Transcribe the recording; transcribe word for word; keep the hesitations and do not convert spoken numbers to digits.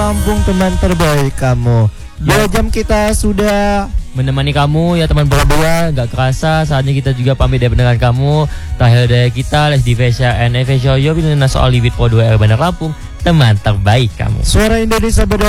Lampung, teman terbaik kamu. Dua jam kita sudah menemani kamu ya teman berdua. Gak kerasa saatnya kita juga pamit dari pendengar kamu. Terakhir dari kita Les Divesya N F Show Yo Bilina soal Libit Po dua R Bandar Lampung, teman terbaik kamu. Suara Indonesia berdua.